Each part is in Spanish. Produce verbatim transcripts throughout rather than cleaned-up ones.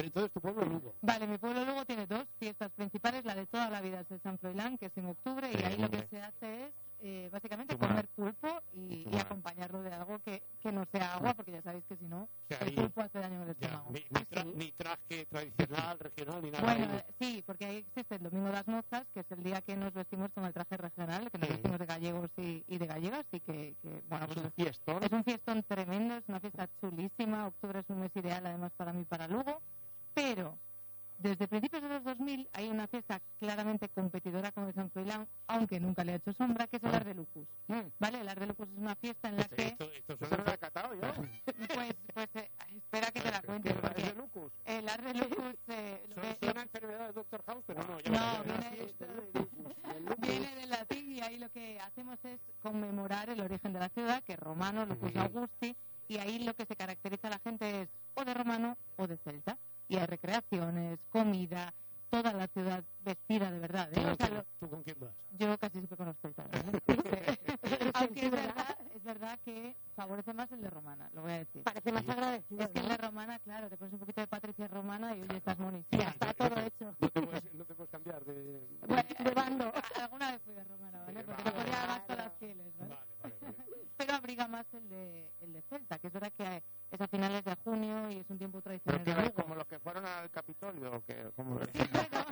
Pero entonces tu pueblo Lugo. Vale, mi pueblo Lugo tiene dos fiestas principales. La de toda la vida es el San Froilán, que es en octubre, Sí, y ahí lo hombre. que se hace es eh, básicamente Fumar. comer pulpo y, y Fumar. acompañarlo de algo que, que no sea agua, porque ya sabéis que si no, O sea, el ahí- pulpo hace daño en el Ya, estómago. ni, ni, tra- Sí. ni traje tradicional, regional, ni nada. Bueno, Ahí- eh, sí, porque ahí existe el Domingo de las Mozas, que es el día que nos vestimos con el traje regional, que nos Sí. vestimos de gallegos y, y de gallegas, y que, que bueno, Es pues un fiestón. es un fiestón tremendo, es una fiesta chulísima. Octubre es un mes ideal, además, para mí, para Lugo. Pero desde principios de los dos mil hay una fiesta claramente competidora con el San Froilán, aunque nunca le ha hecho sombra, que es el Art de Lucus. ¿Vale? El Art de Lucus es una fiesta en la Esto, que... esto, esto Eso suena- no lo he catado yo. Pues, pues eh, espera que te la cuente, ¿Es de porque Lucus? el Art de Lucus... eh, lo suena, que- suena a enfermedad de Doctor House, pero no. Ya No, ya- ya- viene- Fiesta de Lucus. El Lucus. Viene del latín, y ahí lo que hacemos es conmemorar el origen de la ciudad, que es romano, Lucus Ujú. Augusti, y ahí lo que se caracteriza a la gente es o de romano o de celta. Y hay recreaciones, comida, toda la ciudad vestida de verdad. ¿eh? ¿Tú, O sea, con- lo- ¿Tú con quién vas? yo casi siempre con los celtas. ¿eh? Aunque es verdad, es verdad que favorece más el de romana, lo voy a decir. Parece más Sí. agradecido. Es que el ¿no? de romana, claro, te pones un poquito de Patricia romana y oye, estás Ya monísima. está todo hecho. No te puedes, no te puedes cambiar de... Bueno, De bando. Alguna vez fui de romana, ¿vale? Sí, Porque vale. no podía más con las pieles, ¿vale? Vale, vale, vale. Pero abriga más el de, el de Celta, que es verdad que es a finales de junio y es un tiempo ¿Pero tradicional. qué de vais, Lugo. como los que fueron al Capitolio? ¿O qué? ¿Cómo lo- Sí, bueno,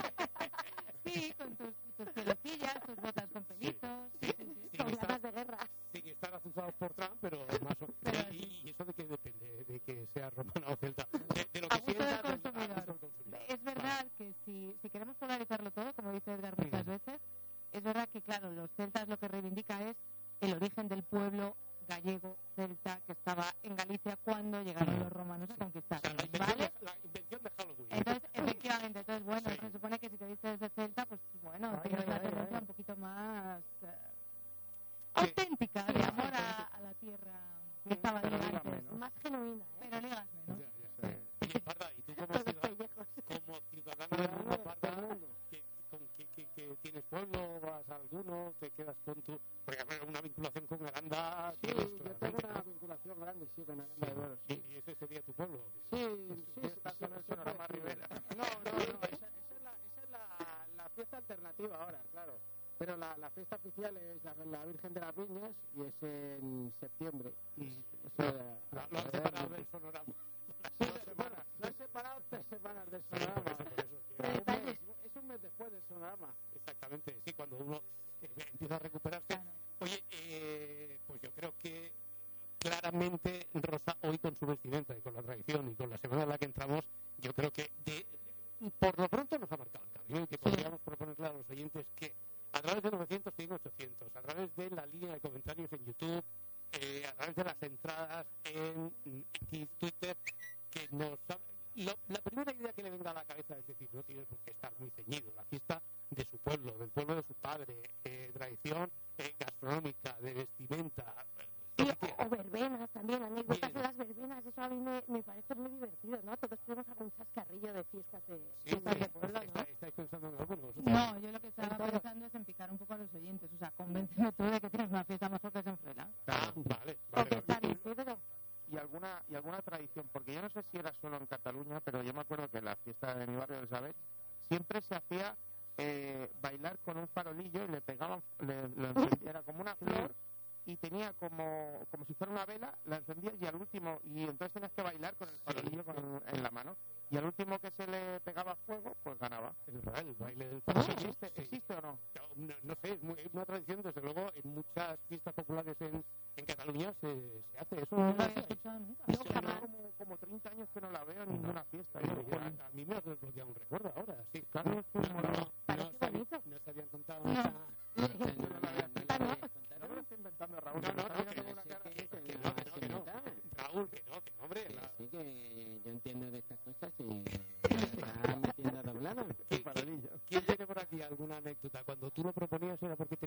sí, con tus, tus pielecillas, tus botas con pelitos. Sí, Sí, sí, sí. sí, Con está- ganas de guerra. Sin estar azuzados por Trump, pero más o Pero ¿Y, y eso de qué depende? ¿De que sea romana o celta? De, de lo A que gusto del sienta del- a consumidor. gusto del consumidor. Es verdad que si, si queremos polarizarlo todo, como dice Edgar muchas Ujú. veces, es verdad que, claro, los celtas lo que reivindica es el origen del pueblo gallego celta que estaba en Galicia cuando llegaron los romanos a O sea, conquistarnos, la invención, ¿vale? de, la invención de Halloween. Entonces, efectivamente, entonces, bueno, Sí. se supone que si te vistes de celta, pues bueno, Ay, tienes ay, una ay, tendencia ay. un poquito más eh, Sí. auténtica, de amor a, a la tierra que estaba Pero antes. dígame, ¿no? Más genuina, ¿eh? Pero ligas Ya, menos. ya sé. Oye, Parda, ¿y tú como, Todos ciudad- pellejos. como ciudadana de Lugo, Parda, que, con, que, que, que tienes pueblo, vas a alguno, te quedas con tu... Porque a ver, una vinculación con Aranda Sí, tienes yo tengo claramente, una ¿no? vinculación grande, sí, con Aranda de Duero. Y, Sí, y ese sería tu pueblo. sí, sí, sí, está sí, con el sí, Sonorama sí. Rivera. No, no, no, esa, esa es, la, esa es la, la fiesta alternativa ahora, claro. Pero la, la fiesta oficial es la, la Virgen de las Viñas y es en septiembre. Mm. O sea, Lo, lo han separado del sonorama. Sí, bueno, lo han separado tres semanas del Por eso, Sonorama. por eso, por eso. Pero un mes, es un mes después del Sonorama. Exactamente, sí, cuando uno eh, empieza a recuperarse. Claro. Oye, eh, pues yo creo que claramente Rosa hoy con su vestimenta y con la tradición y con la semana en la que entramos, yo creo que de, por lo pronto nos ha marcado el camino y que podríamos proponerle a los oyentes que a través de novecientos cien ochocientos, a través de la línea de comentarios en YouTube, eh, a través de las entradas en mm, X, Twitter, que nos... ha- lo- la primera idea que le venga a la cabeza es decir, no tiene por qué estar muy ceñido, la fiesta de su pueblo, del pueblo de su padre, eh, tradición eh, gastronómica, de vestimenta, eh, Sí, lo que quiera. o, o verbenas también, anécdotas Bien. de las verbenas, eso a mí me, me parece muy divertido, ¿no? Todos tenemos algún chascarrillo de fiestas de, Sí, fiestas sí, de pueblo, está- ¿no? ¿Estáis pensando en alguno vosotros? No, yo lo que estaba Entonces- pensando es en picar un poco a los oyentes. O sea, convénceme tú de que tienes una fiesta mejor que San Froilán. Ah, vale, O vale, que vale. San Isidro. Y alguna, y alguna tradición, porque yo no sé si era solo en Cataluña, pero yo me acuerdo que en la fiesta de mi barrio de Elizabeth siempre se hacía eh, bailar con un farolillo y le pegaban, le, lo encendía, era como una flor y tenía como, como si fuera una vela, la encendías y al último, y entonces tenías que bailar con el farolillo con, en la mano. Y al último que se le pegaba fuego, pues ganaba. Es verdad, el baile del ¿Eso farolillo. existe, Sí. existe o no? No, no sé, es, muy- es una tradición, desde luego, en muchas fiestas populares en, en Cataluña se, se hace eso. No lo había escuchado nunca. No, Sí, jamás. no. Como, como treinta años que no la veo en ninguna fiesta. Oye, Yo, a, a mí me has desbloqueado un recuerdo ahora, sí. Claro, es que No, como no, no- no, Parece se había- bonito. no se habían contado No. esa... yo no la veo así. Ah, ¿no? No me lo estoy inventando, Raúl. No, no, no, Mira, que tengo no una sé cara- que- que- que que no, no que no, que no. se nota. Raúl, que no, que no, hombre. Que la- sí, que yo entiendo de estas cosas y me está metiendo doblada. ¿Qué- El farolillo. ¿Quién tiene por aquí alguna anécdota? Cuando tú lo proponías era porque